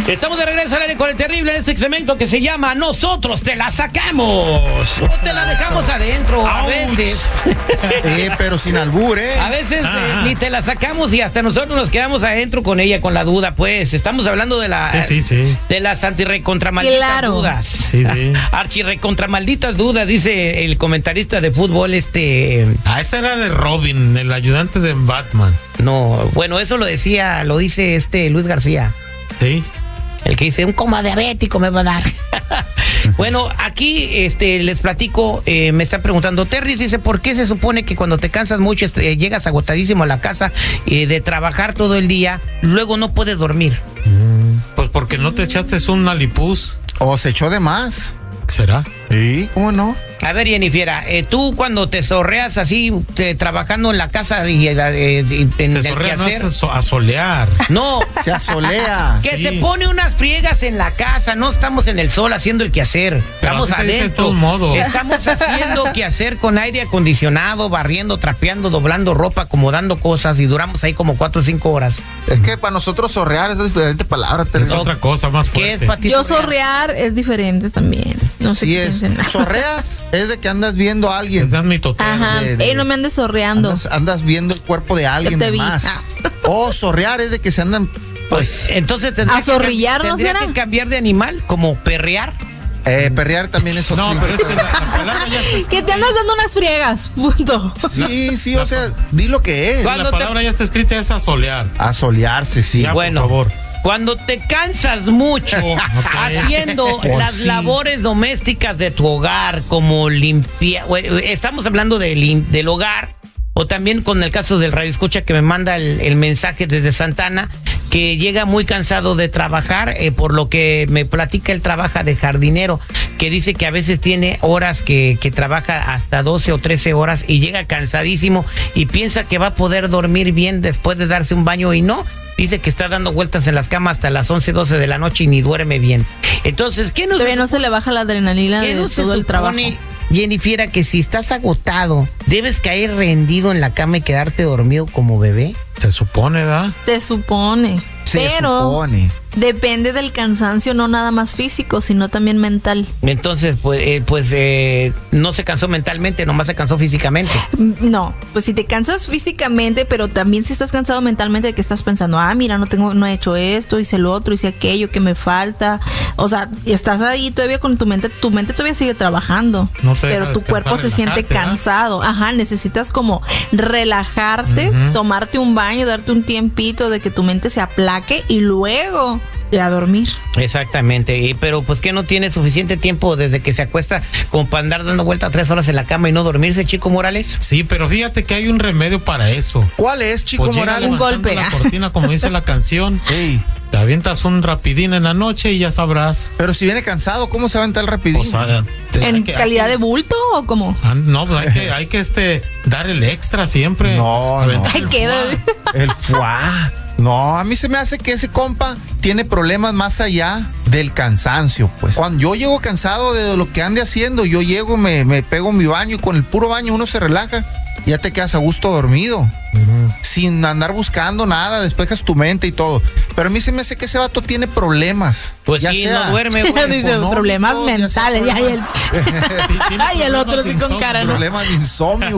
Estamos de regreso al aire con el terrible en este segmento que se llama Nosotros te la sacamos o te la dejamos adentro. A veces. Pero sin albur, ¿eh? A veces ni te la sacamos y hasta nosotros nos quedamos adentro con ella, con la duda, pues. Estamos hablando de la de las antirrecontramalditas dudas. Sí. Archirrecontramalditas dudas, dice el comentarista de fútbol esa era de Robin, el ayudante de Batman. No, bueno, eso lo dice Luis García. Sí. El que dice, un coma diabético me va a dar. Bueno, aquí les platico, me está preguntando Terry, dice, ¿por qué se supone que cuando te cansas mucho llegas agotadísimo a la casa de trabajar todo el día, luego no puedes dormir? Pues porque no te echaste un alipuz. O se echó de más. ¿Será? Sí, ¿cómo no? A ver, Jennifer, tú cuando te zorreas así, trabajando en la casa y en el zorrea, quehacer. No es asolear. No. Se asolea. Que se pone unas friegas en la casa, no estamos en el sol haciendo el quehacer. Pero estamos adentro. De todo modo. Estamos haciendo quehacer con aire acondicionado, barriendo, trapeando, doblando ropa, acomodando cosas y duramos ahí como 4 o 5 horas. Es que para nosotros zorrear es diferente palabra. Es otra cosa más fuerte. ¿Qué es para ti? Yo zorrear es diferente también. No sé qué piensen. Zorreas es de que andas viendo a alguien. Es mi total. Ajá. No me andes zorreando. Andas viendo el cuerpo de alguien más. O zorrear es de que se andan, pues. Entonces a zorrillar, ¿no será? Que cambiar de animal, como perrear. Perrear también es otro. No, pero es que la palabra ya está. Que te andas dando unas friegas, punto. Sí, o sea, di lo que es. La palabra ya está escrita, es asolear. Asolearse, sí. Ya, bueno, por favor. Cuando te cansas mucho haciendo las labores domésticas de tu hogar, como limpiar, estamos hablando del hogar, o también con el caso del radioescucha que me manda el mensaje desde Santana, que llega muy cansado de trabajar, por lo que me platica, él trabaja de jardinero, que dice que a veces tiene horas que trabaja hasta 12 o 13 horas y llega cansadísimo y piensa que va a poder dormir bien después de darse un baño y no. Dice que está dando vueltas en las camas hasta las 11, 12 de la noche y ni duerme bien. Entonces, ¿qué nos Todavía no se le baja la adrenalina de todo el trabajo. Jennifer, que si estás agotado, debes caer rendido en la cama y quedarte dormido como bebé. Se supone, ¿verdad? Se supone. Pero depende del cansancio, no nada más físico, sino también mental. Entonces, no se cansó mentalmente, nomás se cansó físicamente. No, pues si te cansas físicamente, pero también si estás cansado mentalmente de que estás pensando, mira, no he hecho esto, hice lo otro, hice aquello que me falta. O sea, estás ahí todavía con tu mente todavía sigue trabajando, pero tu cuerpo se siente cansado. Ajá, necesitas como relajarte, tomarte un baño, darte un tiempito de que tu mente se aplaque y luego a dormir. Exactamente, pero pues que no tiene suficiente tiempo desde que se acuesta como para andar dando vuelta 3 horas en la cama y no dormirse, Chico Morales. Sí, pero fíjate que hay un remedio para eso. ¿Cuál es, Chico Morales? Un golpe. La cortina, como dice la canción. Sí. Te avientas un rapidín en la noche y ya sabrás. Pero si viene cansado, ¿cómo se aventa el rapidín? O sea, ¿en calidad de bulto o cómo? No, pues hay que dar el extra siempre. No. Ay, el foie. No, a mí se me hace que ese compa tiene problemas más allá del cansancio, pues. Cuando yo llego cansado de lo que ande haciendo, yo llego, me pego mi baño y con el puro baño uno se relaja y ya te quedas a gusto dormido. Sin andar buscando nada, despejas tu mente y todo. Pero a mí se me hace que ese vato tiene problemas. Pues ya sí, no duerme, güey. Dice problemas mentales. Y el otro sí con cara, ¿no? Problemas de insomnio.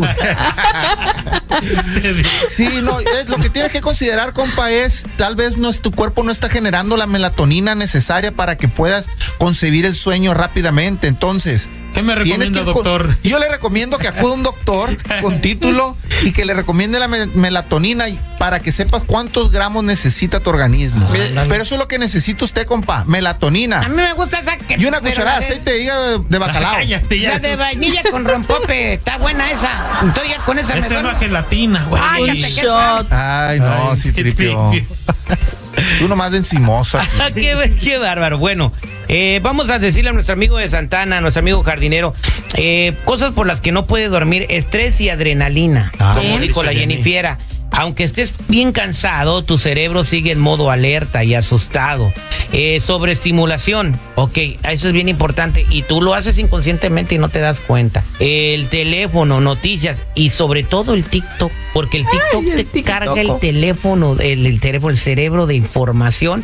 Sí, no, lo que tienes que considerar, compa, es tal vez tu cuerpo no está generando la melatonina necesaria para que puedas concebir el sueño rápidamente. Entonces, ¿qué me recomienda, doctor? Yo le recomiendo que acude a un doctor con título y que le recomiende la melatonina para que sepas cuántos gramos necesita tu organismo. Pero eso es lo que necesita usted, compa, melatonina. A mí me gusta esa que... Y una cucharada de aceite de hígado de bacalao. La de vainilla con rompope, está buena esa. Entonces ya con esa esa es gelatina, güey. Un shot. Ay, no, sí, tripio. Tú nomás de encimoso. Qué bárbaro. Bueno, vamos a decirle a nuestro amigo de Santana, a nuestro amigo jardinero, cosas por las que no puede dormir: estrés y adrenalina, como dijo la Jennifer. Aunque estés bien cansado, tu cerebro sigue en modo alerta y asustado. Sobreestimulación, ok, eso es bien importante y tú lo haces inconscientemente y no te das cuenta. El teléfono, noticias y sobre todo el TikTok, porque el TikTok te carga el teléfono, el cerebro de información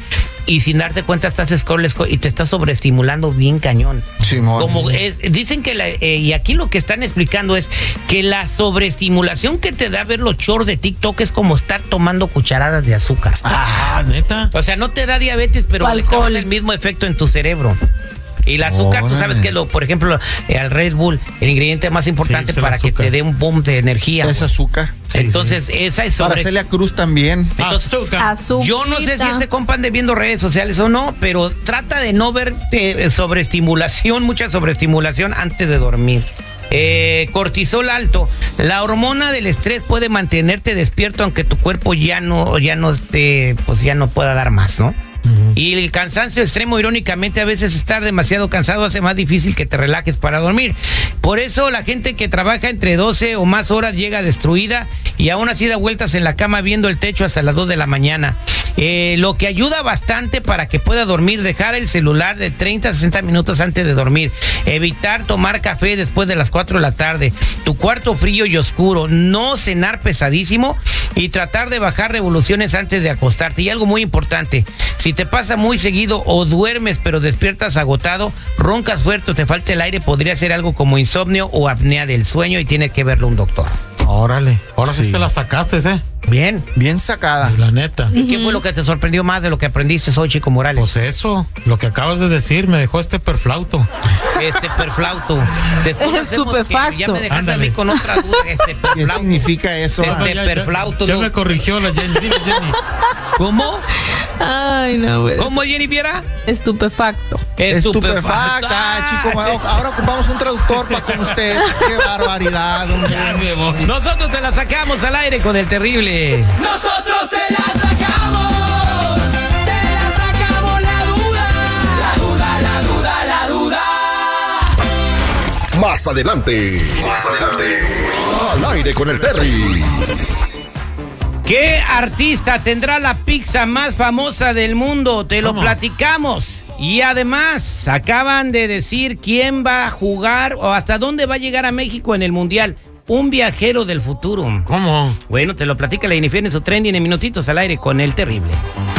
y sin darte cuenta estás y te estás sobreestimulando bien cañón. Simón. Dicen que y aquí lo que están explicando es que la sobreestimulación que te da ver los shorts de TikTok es como estar tomando cucharadas de azúcar. ¿Neta? O sea, no te da diabetes, pero le causa el mismo efecto en tu cerebro. Y el azúcar, tú sabes que por ejemplo, al Red Bull, el ingrediente más importante para que te dé un boom de energía. Es azúcar. Entonces, esa es Para Celia Cruz también. Azúcar. Yo no sé si compa ande viendo redes sociales o no, pero trata de no ver sobreestimulación, mucha sobreestimulación antes de dormir. Cortisol alto. La hormona del estrés puede mantenerte despierto aunque tu cuerpo ya no esté, pues ya no pueda dar más, ¿no? Y el cansancio extremo, irónicamente, a veces estar demasiado cansado hace más difícil que te relajes para dormir. Por eso la gente que trabaja entre 12 o más horas llega destruida y aún así da vueltas en la cama viendo el techo hasta las 2 de la mañana. Lo que ayuda bastante para que pueda dormir, dejar el celular de 30 a 60 minutos antes de dormir, evitar tomar café después de las 4 de la tarde, tu cuarto frío y oscuro, no cenar pesadísimo y tratar de bajar revoluciones antes de acostarte. Y algo muy importante, si te pasa muy seguido o duermes pero despiertas agotado, roncas fuerte o te falta el aire, podría ser algo como insomnio o apnea del sueño y tiene que verlo un doctor. Órale, ahora sí se la sacaste, Bien sacada. La neta. ¿Y qué fue lo que te sorprendió más de lo que aprendiste hoy, Chico Morales? Pues eso, lo que acabas de decir, me dejó perflauto. Perflauto. Estupefacto. Ya me dejaste a mí con otra duda. ¿Qué significa eso? Perflauto. Ya me corrigió la Jenny. Dile, Jenny. ¿Cómo? Ay, no, güey. ¿Cómo, Jenny Viera? Estupefacto. Estupefacta, chico. Ahora ocupamos un traductor para con usted. Qué barbaridad. Nosotros te la sacamos al aire con el terrible. Nosotros te la sacamos la duda. Más adelante. Al aire con el Terry. ¿Qué artista tendrá la pizza más famosa del mundo? Te lo platicamos. Y además, acaban de decir quién va a jugar o hasta dónde va a llegar a México en el Mundial. Un viajero del futuro. ¿Cómo? Bueno, te lo platica la Jennifer en su trending en minutitos al aire con el terrible.